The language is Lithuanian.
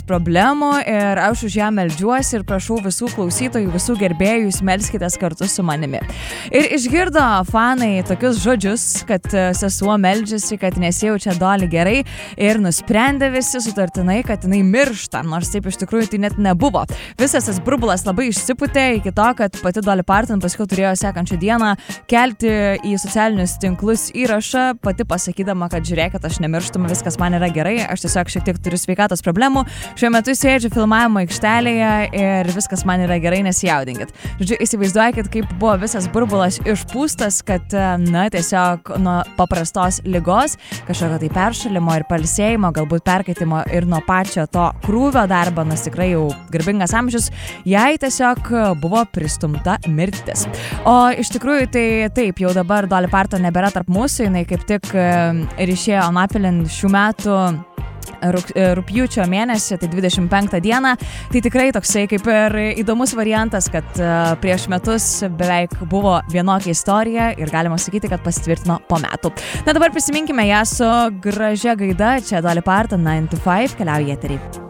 problemų ir aš už ją meldžiuosi ir prašau visų klausytojų, visų gerbėjų, jūs melskitės kartu su manimi. Ir išgirdo fanai tokius žodžius, kad sesuo meldžiasi, kad nesijaučia Dolly gerai ir nusprendė visi sutartinai, kad jinai miršta, nors taip iš tikrųjų tai net nebuvo. Visas tas burbulas labai išsipūtė iki to, kad pati Dolly Parton paskui turėjo sekančią dieną kelti į socialinius tinklus įrašą, pati pasakydama, kad žiūrėkit, aš nemirštu, viskas man yra gerai, aš tiesiog šiek tiek turiu sveikatos problemų, šiuo metu sėdžiu filmavimo aikštelėje ir viskas man yra gerai, nesijaudinkit. Žodžiu, įsivaizduokit, kaip buvo visas burbulas išpūstas, kad, na, tiesiog nuo paprastos ligos, kažkokio tai peršalimo ir pailsėjimo, galbūt perkaitimo ir nuo pačio to krūvio darbo, nes tikrai jau garbingas amžius, jai tiesiog buvo pristumta mirtis. O iš tikrųjų tai taip, jau dabar Dolly Parton nebėra tarp mūsų, jinai kaip tik ir išėjo Anapilin šių metų rugpjūčio mėnesį, tai 25 dieną. Tai tikrai toksai kaip ir įdomus variantas, kad prieš metus beveik buvo vienokia istorija ir galima sakyti, kad pasitvirtino po metų. Na dabar prisiminkime ją su gražia gaida, čia Dolly Parton 9 to 5 keliauja į eterį.